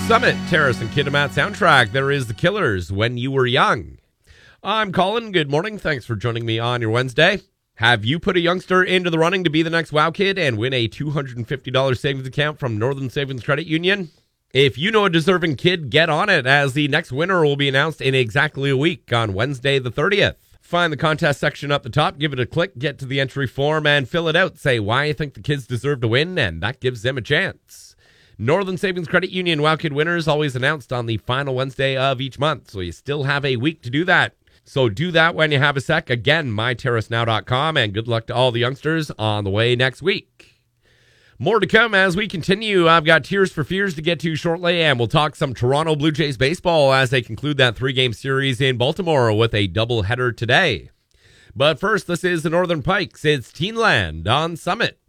Summit, Terrace and Kitimat soundtrack. There is The Killers, When You Were Young. I'm Colin. Good morning. Thanks for joining me on your Wednesday. Have you put a youngster into the running to be the next WOW Kid and win a $250 savings account from Northern Savings Credit Union? If you know a deserving kid, get on it, as the next winner will be announced in exactly a week on Wednesday the 30th. Find the contest section up the top, give it a click, get to the entry form, and fill it out. Say why you think the kids deserve to win, and that gives them a chance. Northern Savings Credit Union WOW Kid winners always announced on the final Wednesday of each month, so you still have a week to do that. So do that when you have a sec. Again, myterracenow.com, and good luck to all the youngsters on the way next week. More to come as we continue. I've got Tears for Fears to get to shortly, and we'll talk some Toronto Blue Jays baseball as they conclude that 3-game series in Baltimore with a doubleheader today. But first, this is the Northern Pikes. It's Teenland on Summit.